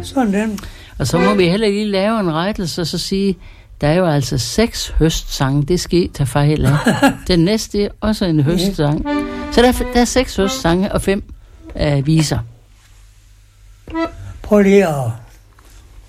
Sådan den. Og så må vi heller lige lave en rettelse og så sige, der er jo altså 6 høstsange. Det skal I tage fejl af. Den næste er også en høstsang. Så der er 6 høstsange og 5 viser. Prøv lige at